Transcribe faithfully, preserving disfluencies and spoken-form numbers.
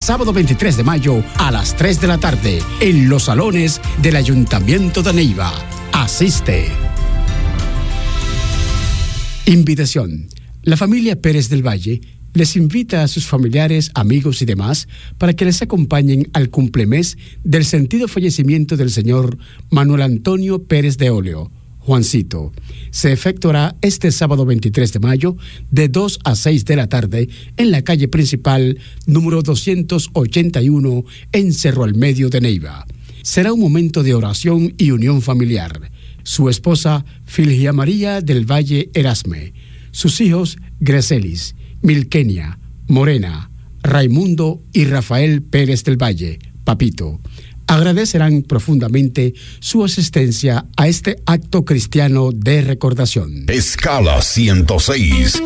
sábado veintitrés de mayo a las tres de la tarde en los salones del Ayuntamiento de Neiva. Asiste. Invitación. La familia Pérez del Valle les invita a sus familiares, amigos y demás para que les acompañen al cumplemes del sentido fallecimiento del señor Manuel Antonio Pérez de Oleo, Juancito. Se efectuará este sábado veintitrés de mayo de dos a seis de la tarde en la calle principal número doscientos ochenta y uno en Cerro al Medio de Neiva. Será un momento de oración y unión familiar. Su esposa Filgia María del Valle Erasme, sus hijos Greselis, Milkenia, Morena, Raimundo y Rafael Pérez del Valle, Papito, agradecerán profundamente su asistencia a este acto cristiano de recordación. Escala ciento seis.